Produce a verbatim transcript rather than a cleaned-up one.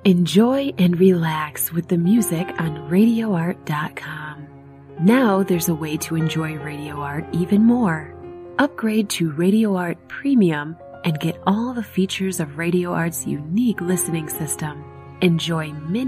Enjoy and relax with the music on radio art dot com. Now there's a way to enjoy Radio Art even more. Upgrade to Radio Art Premium and get all the features of Radio Art's unique listening system. Enjoy many